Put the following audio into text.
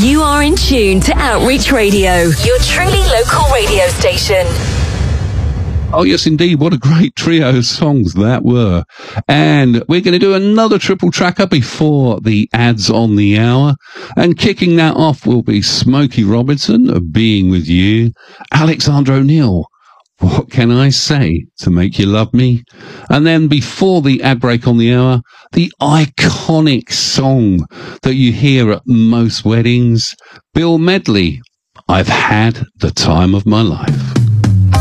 You are in tune to Outreach Radio, your truly local radio station. Oh, yes, indeed. What a great trio of songs that were. And we're going to do another triple tracker before the ads on the hour. And kicking that off will be Smokey Robinson of Being With You, Alexander O'Neal, What Can I Say to Make You Love Me? And then before the ad break on the hour, the iconic song that you hear at most weddings, Bill Medley, I've Had the Time of My Life.